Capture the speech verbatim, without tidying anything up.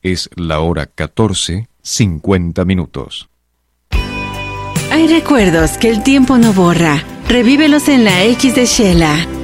Es la hora catorce, cincuenta minutos. Hay recuerdos que el tiempo no borra. Revívelos en la X de Shela.